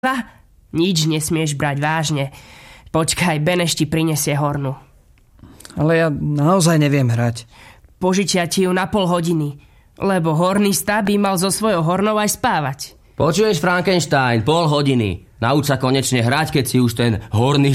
Nič nesmieš brať vážne. Počkaj, Beneš ti prinesie hornu. Ale ja naozaj neviem hrať. Požičia ti ju na pol hodiny, lebo hornista by mal so svojou hornou aj spávať. Počuješ, Frankenstein, pol hodiny. Nauč sa konečne hrať, keď si už ten horný